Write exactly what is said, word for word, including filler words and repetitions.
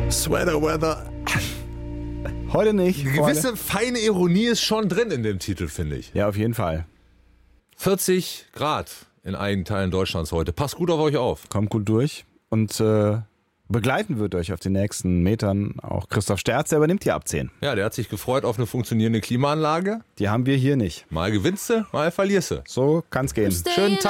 Sweater Weather. Heute nicht. Eine gewisse feine Ironie ist schon drin in dem Titel, finde ich. Ja, auf jeden Fall. vierzig Grad in einigen Teilen Deutschlands heute. Passt gut auf euch auf. Kommt gut durch. Und äh, begleiten wird euch auf den nächsten Metern auch Christoph Sterz. Der übernimmt hier ab zehn. Ja, der hat sich gefreut auf eine funktionierende Klimaanlage. Die haben wir hier nicht. Mal gewinnst du, mal verlierst du. So kann's gehen. Schönen Tag.